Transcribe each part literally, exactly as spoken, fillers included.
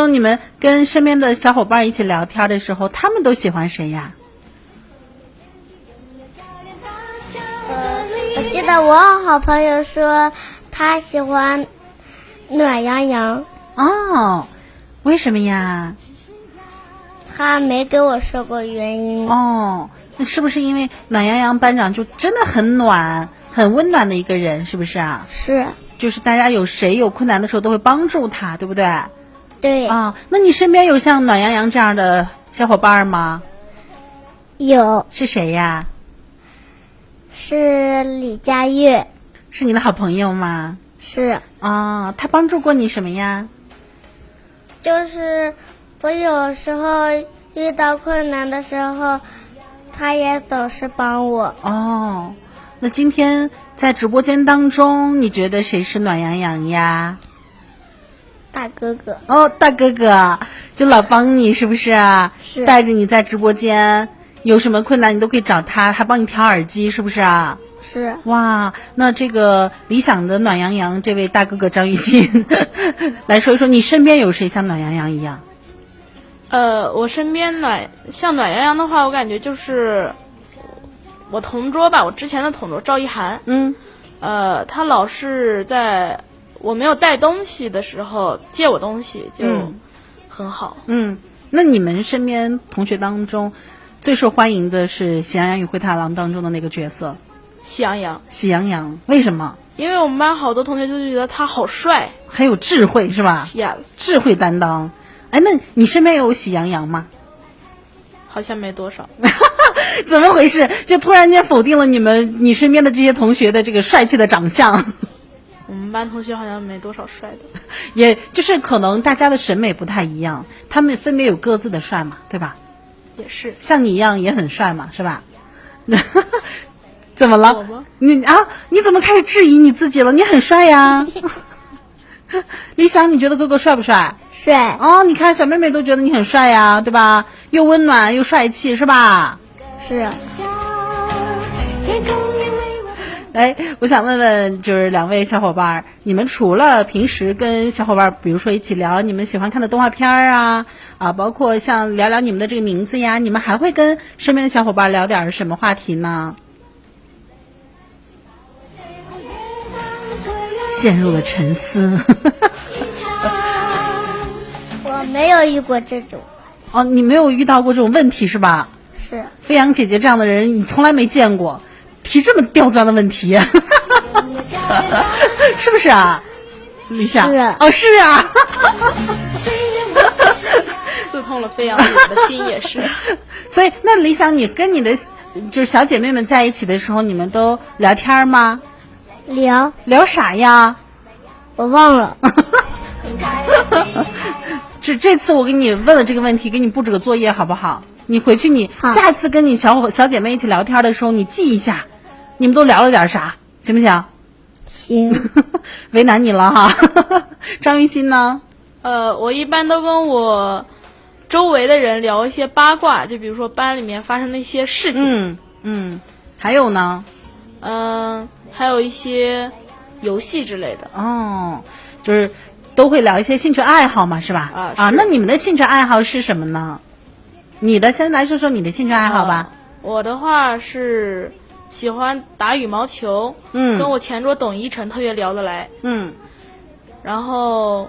中你们跟身边的小伙伴一起聊天的时候，他们都喜欢谁呀？ 呃，我记得我好朋友说他喜欢暖洋洋。 哦，为什么呀？ 他没给我说过原因。 哦，那是不是因为暖洋洋班长就真的很暖很温暖的一个人，是不是啊？ 是， 就是大家有谁有困难的时候都会帮助他，对不对？ 对啊、哦，那你身边有像暖洋洋这样的小伙伴吗？ 有。 是谁呀？ 是李佳悦。 是你的好朋友吗？ 是。 啊、哦，他帮助过你什么呀？ 就是我有时候遇到困难的时候，他也总是帮我。 哦，那今天在直播间当中，你觉得谁是暖洋洋呀？ 大哥哥。 哦，大哥哥就老帮你，是不是啊？ 是。 带着你在直播间，有什么困难你都可以找他，还帮你调耳机，是不是啊？ 是。 哇，那这个理想的暖洋洋这位大哥哥张雨欣来说一说，你身边有谁像暖洋洋一样？ 呃，我身边暖像暖洋洋的话，我感觉就是我同桌吧，我之前的同桌赵一涵。 嗯。 呃，他老是在我没有带东西的时候借我东西，就很好。 嗯，嗯，那你们身边同学当中最受欢迎的是《喜羊羊与灰太狼》当中的那个角色？ 喜羊羊。 喜羊羊，为什么？ 因为我们班好多同学就觉得他好帅， 很有智慧，是吧？ Yes。 智慧担当。哎，那你身边有喜羊羊吗？ 好像没多少。 怎么回事？就突然间否定了你们你身边的这些同学的这个帅气的长相？ 我们班同学好像没多少帅的， 也就是可能大家的审美不太一样，他们分别有各自的帅嘛，对吧？ 也是。 像你一样也很帅嘛，是吧？怎么了？ 我吗？ 你啊，你怎么开始质疑你自己了？你很帅呀。李想，你觉得哥哥帅不帅？ 帅。 哦，你看小妹妹都觉得你很帅呀，对吧？又温暖又帅气，是吧？ 是。 哎，我想问问，就是两位小伙伴，你们除了平时跟小伙伴，比如说一起聊你们喜欢看的动画片啊，啊，包括像聊聊你们的这个名字呀，你们还会跟身边的小伙伴聊点什么话题呢？陷入了沉思。 我没有遇过这种。 哦，你没有遇到过这种问题是吧？ 是。 飞扬姐姐这样的人，你从来没见过，提这么刁钻的问题，是不是啊？李想。 是。 哦，是啊。 刺痛了飞扬姐姐的心也是。 所以，那李想，你跟你的就是小姐妹们在一起的时候，你们都聊天吗？ 聊。 聊啥呀？ 我忘了。 这这次我给你问了这个问题，给你布置个作业好不好？你回去你下次跟你小伙小姐妹一起聊天的时候，你记一下，你们都聊了点啥，行不行？ 行。 为难你了哈。张玉欣呢？ 呃，我一般都跟我周围的人聊一些八卦，就比如说班里面发生的一些事情。 嗯嗯，还有呢？ 嗯、呃，还有一些游戏之类的。 哦，就是都会聊一些兴趣爱好嘛，是吧？ 啊啊，那你们的兴趣爱好是什么呢？你的先来说说你的兴趣爱好吧。 呃、我的话是喜欢打羽毛球， 嗯， 跟我前桌董一晨特别聊得来， 嗯， 然后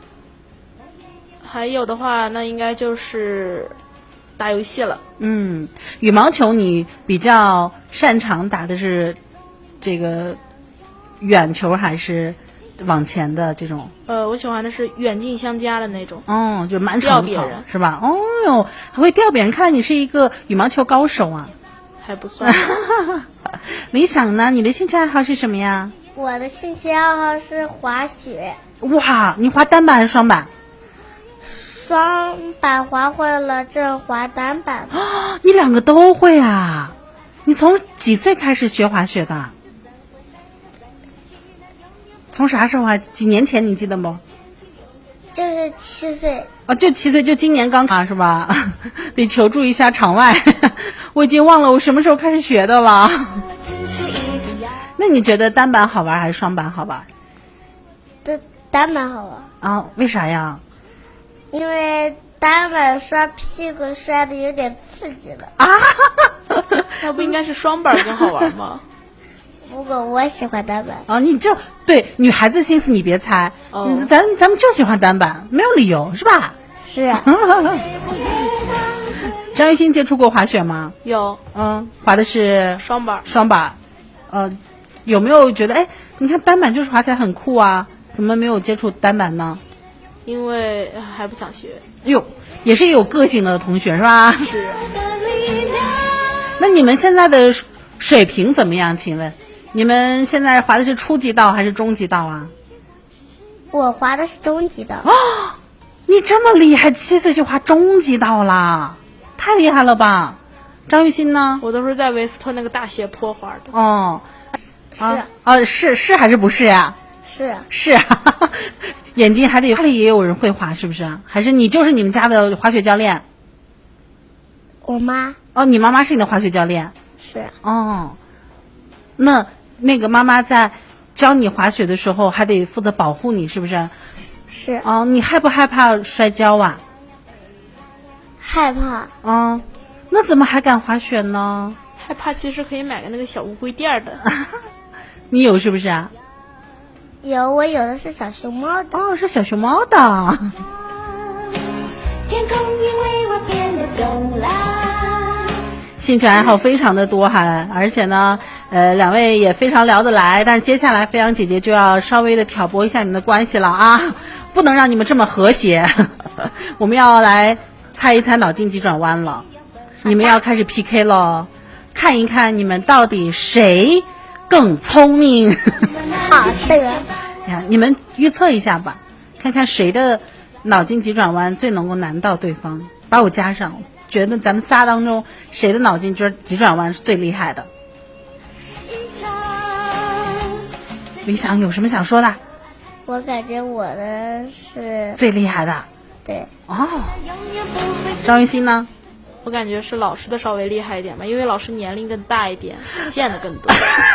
还有的话，那应该就是打游戏了。 嗯，羽毛球你比较擅长打的是这个远球还是往前的这种？ 呃，我喜欢的是远近相加的那种。 哦，就是满场子跑是吧？哦哟，还会吊别人，看来你是一个羽毛球高手啊。 还不算。 理想呢？你的兴趣爱好是什么呀？ 我的兴趣爱好是滑雪。 哇，你滑单板还是双板？ 双板滑会了，正滑单板。 啊，你两个都会啊？你从几岁开始学滑雪的？从啥时候啊？几年前你记得不？ 就是七岁。 啊，就七岁，就今年刚啊，是吧？得求助一下场外，我已经忘了我什么时候开始学的了。那你觉得单板好玩还是双板好玩？ 单单板好玩。 啊，为啥呀？ 因为单板刷屁股摔的有点刺激了。 啊， 那不应该是双板更好玩吗？ 不过我喜欢单板。 啊，你就对女孩子心思你别猜， 哦嗯咱咱们就喜欢单板，没有理由是吧？ 是啊， 张艺兴接触过滑雪吗？ 有嗯，滑的是双板， 双板，呃，有没有觉得哎，你看单板就是滑起来很酷啊，怎么没有接触单板呢？ 因为还不想学。 哎呦，也是有个性的同学是吧？ 是。 那你们现在的水平怎么样？请问，你们现在滑的是初级道还是中级道啊？ 我滑的是中级的。 啊，你这么厉害，七岁就滑中级道啦，太厉害了吧？张玉欣呢？ 我都是在维斯特那个大斜坡滑的。 哦， 是啊，啊是是还是不是呀？ 是啊， 是啊，眼睛还得家里也有人会滑，是不是？还是你就是你们家的滑雪教练？ 我妈哦，你妈妈是你的滑雪教练？ 是啊， 哦，那那个妈妈在教你滑雪的时候，还得负责保护你，是不是？ 是哦，你害不害怕摔跤啊？ 害怕。 哦，那怎么还敢滑雪呢？ 害怕其实可以买个那个小乌龟垫儿的。 你有是不是啊？ 有，我有的是小熊猫的。 哦，是小熊猫的。 天空因为我变得更蓝。 兴趣爱好非常的多哈，而且呢，呃，两位也非常聊得来。但是接下来飞扬姐姐就要稍微的挑拨一下你们的关系了啊，不能让你们这么和谐。我们要来猜一猜脑筋急转弯了，你们要开始 P K 了，看一看你们到底谁更聪明。 好的。 呀，你们预测一下吧，看看谁的脑筋急转弯最能够难到对方，把我加上。觉得咱们仨当中谁的脑筋急转弯是最厉害的？李想有什么想说的？ 我感觉我的是最厉害的。 对。 哦，张玉欣呢？ 我感觉是老师的稍微厉害一点吧，因为老师年龄更大一点，见的更多。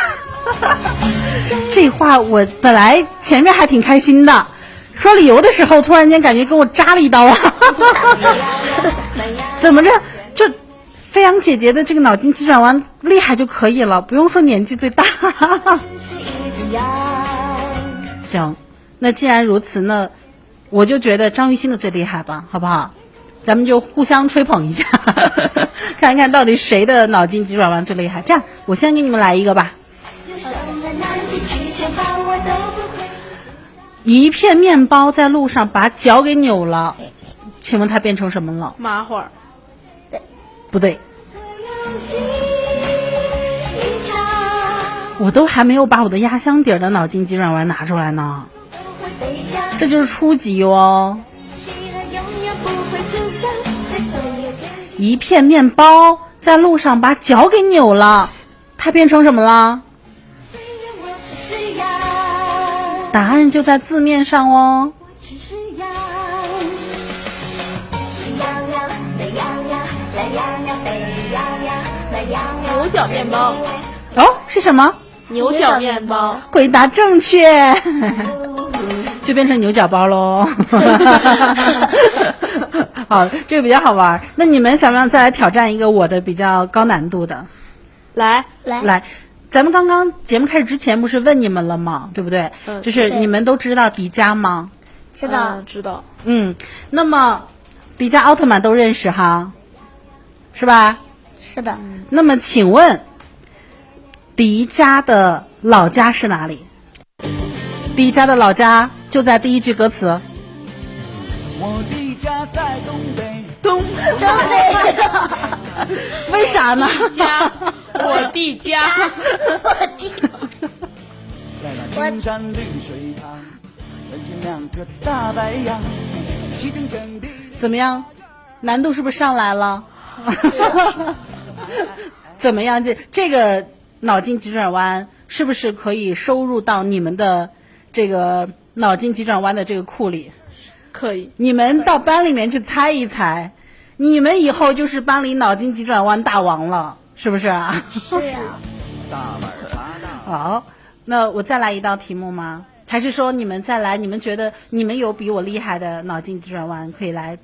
这话我本来前面还挺开心的，说理由的时候，突然间感觉给我扎了一刀啊！怎么着？就飞扬姐姐的这个脑筋急转弯厉害就可以了，不用说年纪最大。行，那既然如此呢，我就觉得张玉欣的最厉害吧，好不好？咱们就互相吹捧一下，看一看到底谁的脑筋急转弯最厉害。这样，我先给你们来一个吧。一片面包在路上把脚给扭了，请问它变成什么了？ 麻花。 不对，我都还没有把我的压箱底儿的脑筋急转弯拿出来呢，这就是初级哦。一片面包在路上把脚给扭了，它变成什么了？答案就在字面上哦。 牛角面包。 哦，是什么？ 牛角面包。 回答正确，就变成牛角包喽。好，这个比较好玩。那你们想不想再来挑战一个我的比较高难度的？ 来来来，咱们刚刚节目开始之前不是问你们了吗？对不对？ 嗯就是对你们都知道迪迦吗？ 知道。 嗯知道。 嗯，那么迪迦奥特曼都认识哈，是吧？ 是的。 那么请问，迪迦的老家是哪里？迪迦的老家就在第一句歌词。 我的家在东北， 东东北。 为啥呢？ 家，我的家。 在那青山绿水旁，门前两个大白杨，齐整整地。 怎么样？难度是不是上来了？怎么样？这这个脑筋急转弯是不是可以收入到你们的这个脑筋急转弯的这个库里？ 可以。 你们到班里面去猜一猜，你们以后就是班里脑筋急转弯大王了，是不是啊？ 是啊。 大碗茶大。 好，那我再来一道题目吗？ 还是说你们再来，你们觉得你们有比我厉害的脑筋急转弯可以来